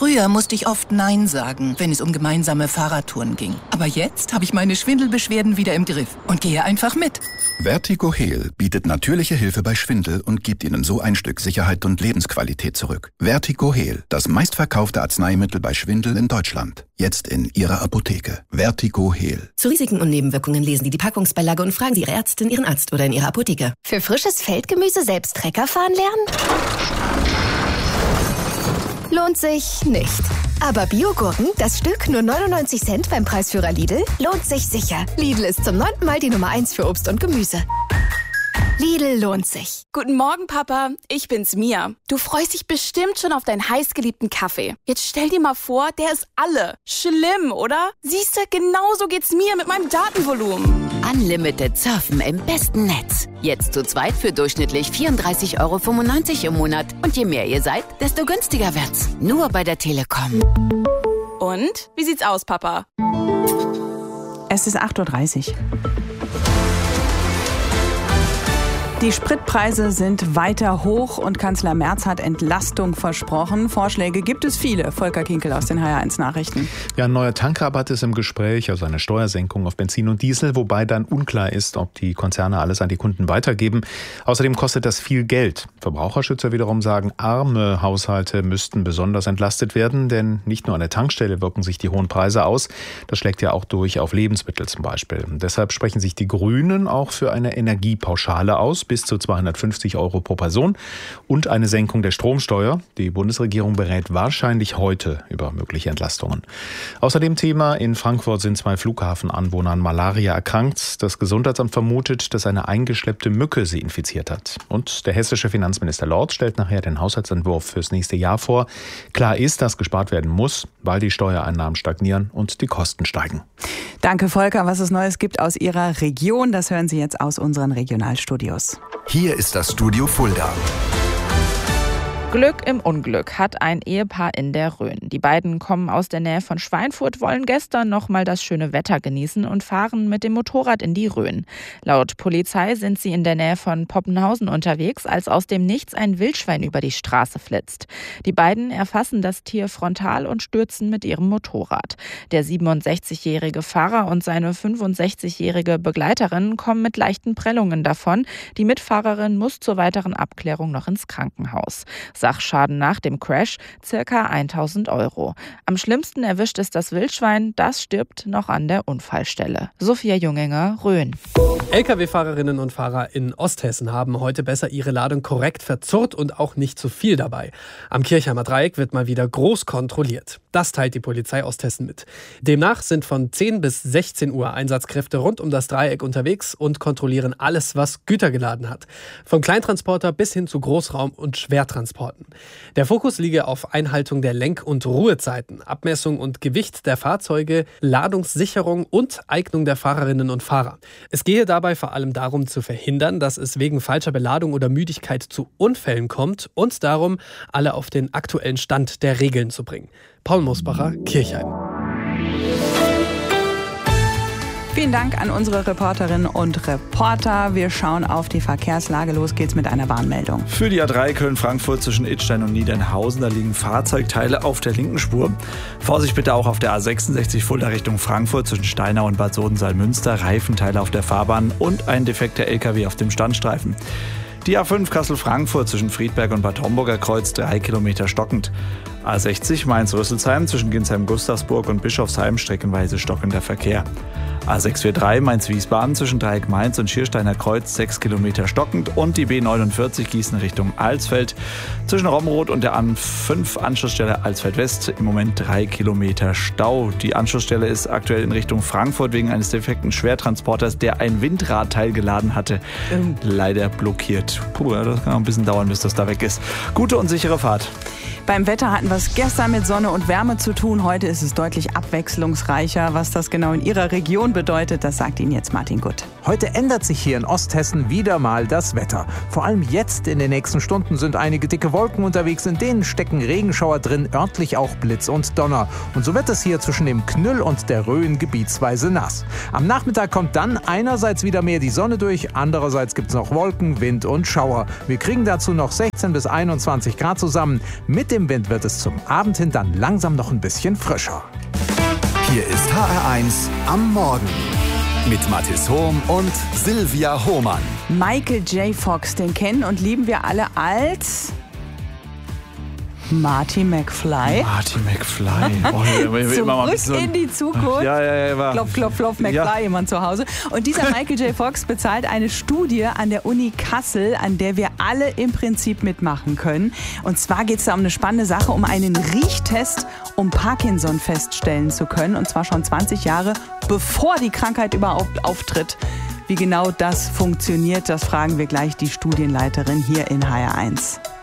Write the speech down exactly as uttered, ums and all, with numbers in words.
Früher musste ich oft Nein sagen, wenn es um gemeinsame Fahrradtouren ging. Aber jetzt habe ich meine Schwindelbeschwerden wieder im Griff und gehe einfach mit. Vertigo Heal bietet natürliche Hilfe bei Schwindel und gibt Ihnen so ein Stück Sicherheit und Lebensqualität zurück. Vertigo Heal, das meistverkaufte Arzneimittel bei Schwindel in Deutschland. Jetzt in Ihrer Apotheke. Vertigo Heal. Zu Risiken und Nebenwirkungen lesen Sie die Packungsbeilage und fragen Sie Ihre Ärztin, Ihren Arzt oder in Ihrer Apotheke. Für frisches Feldgemüse selbst Trecker fahren lernen? Lohnt sich nicht. Aber Biogurken, das Stück nur neunundneunzig Cent beim Preisführer Lidl, lohnt sich sicher. Lidl ist zum neunten Mal die Nummer eins für Obst und Gemüse. Lidl lohnt sich. Guten Morgen, Papa. Ich bin's, Mia. Du freust dich bestimmt schon auf deinen heißgeliebten Kaffee. Jetzt stell dir mal vor, der ist alle. Schlimm, oder? Siehst du, genauso geht's mir mit meinem Datenvolumen. Unlimited Surfen im besten Netz. Jetzt zu zweit für durchschnittlich vierunddreißig Euro fünfundneunzig im Monat. Und je mehr ihr seid, desto günstiger wird's. Nur bei der Telekom. Und? Wie sieht's aus, Papa? Es ist acht Uhr dreißig. Die Spritpreise sind weiter hoch und Kanzler Merz hat Entlastung versprochen. Vorschläge gibt es viele. Volker Kinkel aus den H R eins Nachrichten. Ja, ein neuer Tankrabatt ist im Gespräch, also eine Steuersenkung auf Benzin und Diesel, wobei dann unklar ist, ob die Konzerne alles an die Kunden weitergeben. Außerdem kostet das viel Geld. Verbraucherschützer wiederum sagen, arme Haushalte müssten besonders entlastet werden, denn nicht nur an der Tankstelle wirken sich die hohen Preise aus. Das schlägt ja auch durch auf Lebensmittel zum Beispiel. Und deshalb sprechen sich die Grünen auch für eine Energiepauschale aus, bis zu zweihundertfünfzig Euro pro Person und eine Senkung der Stromsteuer. Die Bundesregierung berät wahrscheinlich heute über mögliche Entlastungen. Außerdem Thema: In Frankfurt sind zwei Flughafenanwohner an Malaria erkrankt. Das Gesundheitsamt vermutet, dass eine eingeschleppte Mücke sie infiziert hat. Und der hessische Finanzminister Lorz stellt nachher den Haushaltsentwurf fürs nächste Jahr vor. Klar ist, dass gespart werden muss, weil die Steuereinnahmen stagnieren und die Kosten steigen. Danke, Volker. Was es Neues gibt aus Ihrer Region, das hören Sie jetzt aus unseren Regionalstudios. Hier ist das Studio Fulda. Glück im Unglück hat ein Ehepaar in der Rhön. Die beiden kommen aus der Nähe von Schweinfurt, wollen gestern noch mal das schöne Wetter genießen und fahren mit dem Motorrad in die Rhön. Laut Polizei sind sie in der Nähe von Poppenhausen unterwegs, als aus dem Nichts ein Wildschwein über die Straße flitzt. Die beiden erfassen das Tier frontal und stürzen mit ihrem Motorrad. Der siebenundsechzigjährige Fahrer und seine fünfundsechzigjährige Begleiterin kommen mit leichten Prellungen davon. Die Mitfahrerin muss zur weiteren Abklärung noch ins Krankenhaus. Sachschaden nach dem Crash ca. tausend Euro. Am schlimmsten erwischt es das Wildschwein, das stirbt noch an der Unfallstelle. Sophia Junginger, Rhön. L K W-Fahrerinnen und Fahrer in Osthessen haben heute besser ihre Ladung korrekt verzurrt und auch nicht zu viel dabei. Am Kirchheimer Dreieck wird mal wieder groß kontrolliert. Das teilt die Polizei Osthessen mit. Demnach sind von zehn bis sechzehn Uhr Einsatzkräfte rund um das Dreieck unterwegs und kontrollieren alles, was Güter geladen hat. Vom Kleintransporter bis hin zu Großraum- und Schwertransporten. Der Fokus liege auf Einhaltung der Lenk- und Ruhezeiten, Abmessung und Gewicht der Fahrzeuge, Ladungssicherung und Eignung der Fahrerinnen und Fahrer. Es gehe dabei vor allem darum zu verhindern, dass es wegen falscher Beladung oder Müdigkeit zu Unfällen kommt und darum, alle auf den aktuellen Stand der Regeln zu bringen. Paul Mosbacher, Kirchheim. Vielen Dank an unsere Reporterinnen und Reporter. Wir schauen auf die Verkehrslage. Los geht's mit einer Warnmeldung. Für die A drei Köln-Frankfurt zwischen Idstein und Niedernhausen, da liegen Fahrzeugteile auf der linken Spur. Vorsicht bitte auch auf der A sechsundsechzig Fulda Richtung Frankfurt zwischen Steinau und Bad Sodensaal-Münster. Reifenteile auf der Fahrbahn und ein defekter L K W auf dem Standstreifen. Die A fünf Kassel-Frankfurt zwischen Friedberg und Bad Homburger Kreuz, drei Kilometer stockend. A sechzig Mainz-Rüsselsheim zwischen Ginsheim-Gustavsburg und Bischofsheim, streckenweise stockender Verkehr. A sechs vier drei Mainz-Wiesbaden zwischen Dreieck Mainz und Schiersteiner Kreuz, sechs Kilometer stockend. Und die B neunundvierzig Gießen Richtung Alsfeld zwischen Romroth und der A fünf Anschlussstelle Alsfeld West, im Moment drei Kilometer Stau. Die Anschlussstelle ist aktuell in Richtung Frankfurt wegen eines defekten Schwertransporters, der ein Windradteil geladen hatte, ähm. leider blockiert. Puh, das kann auch ein bisschen dauern, bis das da weg ist. Gute und sichere Fahrt. Beim Wetter hatten wir es gestern mit Sonne und Wärme zu tun. Heute ist es deutlich abwechslungsreicher. Was das genau in Ihrer Region bedeutet, das sagt Ihnen jetzt Martin Gutt. Heute ändert sich hier in Osthessen wieder mal das Wetter. Vor allem jetzt in den nächsten Stunden sind einige dicke Wolken unterwegs, in denen stecken Regenschauer drin, örtlich auch Blitz und Donner. Und so wird es hier zwischen dem Knüll und der Rhön gebietsweise nass. Am Nachmittag kommt dann einerseits wieder mehr die Sonne durch, andererseits gibt es noch Wolken, Wind und Schauer. Wir kriegen dazu noch sechzehn bis einundzwanzig Grad zusammen. Mit dem Wind wird es zum Abend hin dann langsam noch ein bisschen frischer. Hier ist H R eins am Morgen mit Mathis Hohm und Silvia Hohmann. Michael J. Fox, den kennen und lieben wir alle als Marty McFly. Marty McFly. Oh, ja, Zurück so in die Zukunft. Ja, ja, ja, war. Klopf, klopf, klopf, McFly, Ja. jemand zu Hause. Und dieser Michael J. Fox bezahlt eine Studie an der Uni Kassel, an der wir alle im Prinzip mitmachen können. Und zwar geht es da um eine spannende Sache, um einen Riechtest, um Parkinson feststellen zu können. Und zwar schon zwanzig Jahre, bevor die Krankheit überhaupt auftritt. Wie genau das funktioniert, das fragen wir gleich die Studienleiterin hier in H R eins.